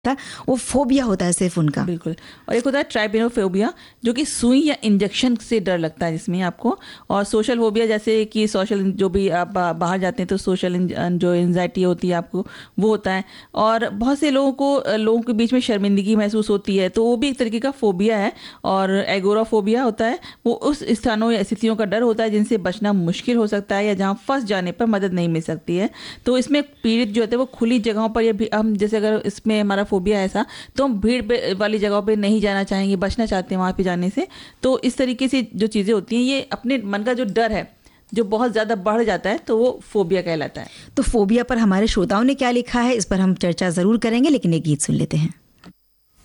वो फोबिया होता है सिर्फ उनका। बिल्कुल। और एक होता है ट्राइपेनोफोबिया, जो कि सुई या इंजेक्शन से डर लगता है जिसमें आपको। और सोशल फोबिया, जैसे कि सोशल, जो भी आप बाहर जाते हैं तो सोशल जो एंजाइटी होती है आपको, वो होता है। और बहुत से लोगों के बीच में शर्मिंदगी महसूस होती है, तो वो भी एक तरीके का फोबिया है। और एगोराफोबिया होता है, वो उस स्थानों या स्थितियों का डर होता है जिनसे बचना मुश्किल हो सकता है या जहाँ फंस जाने पर मदद नहीं मिल सकती है। तो इसमें पीड़ित जो होते हैं वो खुली जगहों पर, या हम जैसे अगर इसमें हमारा फोबिया ऐसा, तो हम भीड़ वाली जगहों पे नहीं जाना चाहेंगे, बचना चाहते हैं वहाँ पे जाने से। तो इस तरीके से जो चीज़ें होती हैं, ये अपने मन का जो डर है जो बहुत ज़्यादा बढ़ जाता है, तो वो फोबिया कहलाता है। तो फोबिया पर हमारे श्रोताओं ने क्या लिखा है, इस पर हम चर्चा ज़रूर करेंगे, लेकिन एक गीत सुन लेते हैं।